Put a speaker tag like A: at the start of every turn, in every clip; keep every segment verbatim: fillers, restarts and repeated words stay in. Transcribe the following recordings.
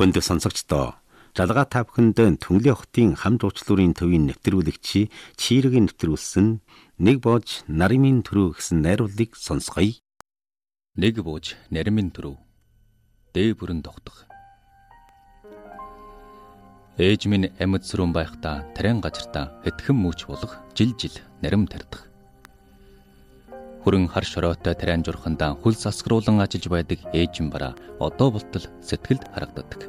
A: Хүнд сонсогчдоо жалгаа та бүхэнд Түнглээ хотын хам жуучлалын төвийн нэвтрүүлэгчи Чийргийн нэвтрүүлсэн нэг боож наримын төрөө гэсэн найруулгыг сонсгоё.
B: Нэг боож наримын төрөө дээ бүрэн тогтох. Ээж минь амьд сүрэн байхдаа тарайн газартаа хэтгэн мүүч болох жил жил нарим тарьдаг. Хүрэн хар шороотой тарайн журхандаа хөл сасгаруулан ажиллаж байдаг ээжин бараа одоо болтол сэтгэлд харагддаг.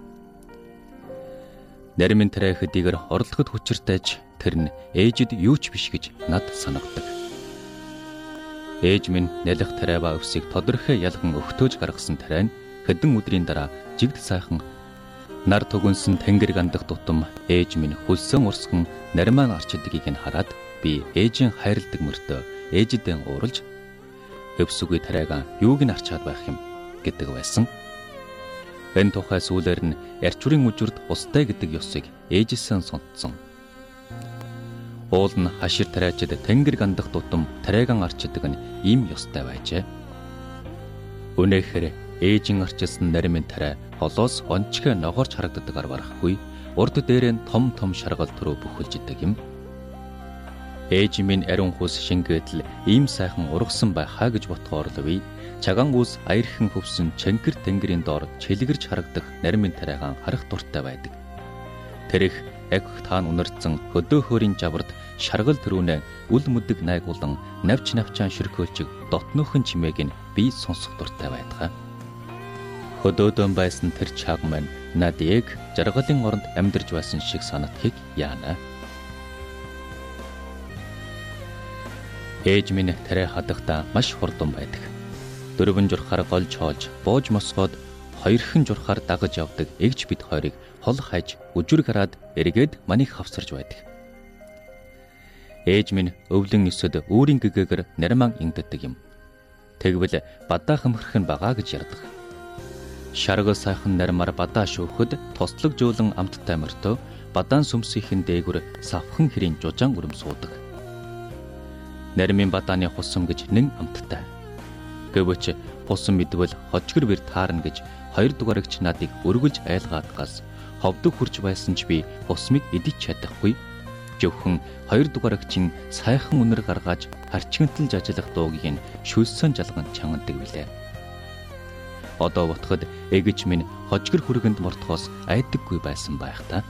B: Наримын тарай хэдийгээр орлогод хүчиртэйч тэр нь ээжид юу ч биш гэж над санагдаг. Ээж минь нялх тарай ба өвсийг тодорхой ялган өгтөөж гаргасан тарай нь хэдэн өдрийн дараа жигд сайхан нар түгэнсэн тэнгэр гандах тутам ээж минь хөлсөн урсган наримаан арчдгийг нь хараад би ээжийн хайрладаг мөртөө ээжидэн ууралж өвсөгүй тарайгаа юуг нь арчаад байх юм гэдэг байсан. Энэ тухай сүүлээр нь эрчүүрийн үжирд устай гэдэг ёсыг ээжсэн сонтсон. Уул нь хашир тарайчид тэнгэр гандах тутам тарайгаан арчдаг нь ийм ёстой байжээ. Өнөөдөр ээжин арчилсан наримын тарай холоос онцгой ногоорч харагддаг ар барахгүй урд дээрээ том том шаргал төрөө бүхэлж идэг юм. Ээж минь ариун хус шингээдл ийм сайхан ургасан байхаа гэж ботхоор л бий чаган ус аярхан хөвсөн чангэр тэнгэрийн доор чэлгэрч харагдах наримын тарайгаан харах дуртай байдаг. Тэрх агх таан унарцсан хөдөө хөөрийн жавард шаргал төрүүнээ үл мүдэг найгуулан навч навчаан ширхөөлчиг дотноохон чимээг нь би сонсох дуртай байдаг. Хөдөөдөн байсан тэр чаг маань над яг жаргалын оронд амьдарч байсан шиг санагдахыг яана. Ээж минь тарай хадагтаа маш хурдан байдаг. Дөрвөн журхаар голж хоолж, боож мосгоод хоёрхан журхаар дагаж явдаг эгч бид хоёрыг хол хайж, үжир гараад эргээд манийг хавсарж байдаг. Ээж минь өвлөн өсөд өөрийн гэгээгэр наримаан ингэдэг юм. Тэгвэл бадаа хамхрах нь багаа гэж ярддаг. Шаргал сайхан наримаар бадаа шүүхэд тослог жуулан амттай мөртөө бадаан сүмсийн дээгүр савхан хэрийн жужаан өрөм суудаг. Наримын бадааны хусам гэж нэн амттай. Гэвч хусам мэдвэл хожгөр бэр таарна гэж хоёр дугаарагч надыг өргөлж айлгаадгаас ховдог хурж байсан ч би хусмыг идэж чадахгүй. Зөвхөн хоёр дугаарагчин сайхан үнэр гаргаж харчигнталж ажиллах дуугийг нь шүлсэн жалган чангадаг билээ. Одоо ботход эгэж минь хожгөр хүргэнд мортохоос айдаггүй байсан байх та.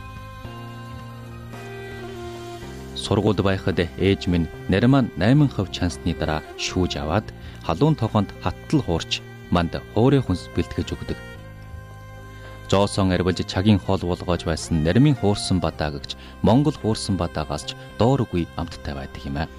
B: Сургууль байхад ээж минь наримаан найман хувь чансны дараа шүүж аваад халуун тогоонд хаттал хуурч манд хуурын хүнс бэлтгэж өгдөг. Жоосон арвилж чагийн хоол болгоож байсан наримын хуурсан бадаа гэж Монгол хуурсан бадаагаас ч доор үгүй амттай байдаг юм аа.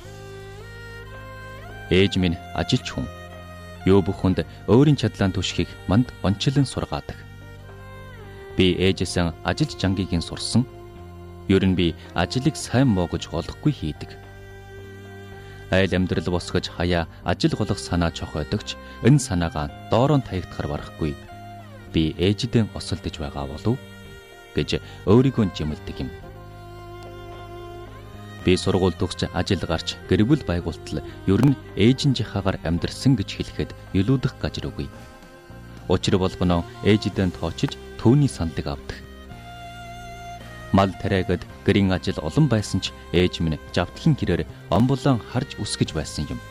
B: Ээж минь ажилч хүн. Юу бүхэнд өөрийн чадлаан түшхийг манд ончлон сургаадаг. Би ээжсэн ажилч жангийг нь сурсан. Ер нь би ажлыг сайн муу гэж олохгүй хийдэг. Айл амьдрал босгож хаяа ажил голох санаа чохойдогч энэ санаагаа доорон таягдахар барахгүй. Би ээжидэн осолдож байгаа болов гэж өөрийгөө жимэлдэг юм. Би сургууль төгсч ажил гарч гэр бүл байгуултал ер нь ээжинжихаагаар амьдрсан гэж хэлэхэд илүүдэх гажруугүй. Учир болгоно ээжидэн тоочж түүний сандыг авдаг. Мал тариагад гэрийн ажил олон байсан ч ээж минь жавтлын гэрээр омболон харж үсгэж байсан юм.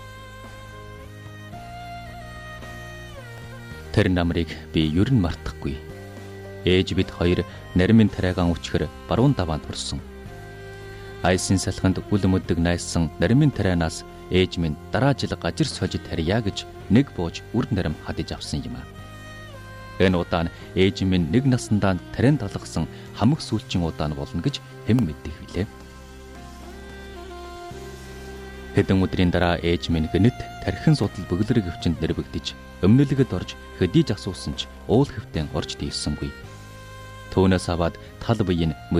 B: Тэр намрыг би ер нь мартахгүй. Ээж бид хоёр наримын тарайгаан өчгөр баруун даваанд хүрсэн. Айсын салханд үл мүдэг найсан наримын тарайнаас ээж минь дараа жил гажир сожид тарья гэж нэг бууж үр нарим хадиж авсан юм аа. Энэ удаа ээж минь нэг насандаа тарайн талгасан хамаг сүүлчийн удаа болно гэж хэм мэддэг билээ. Хэдэн өдрийн дараа ээж минь гэнэт тархин судал бөглөрөг өвчнөд нэрвэгдэж өмнөлөгөд орж хөдийж асуусан ч уул хэвтэн орж дийлсэнгүй. Түүнээс аваад тал бие нь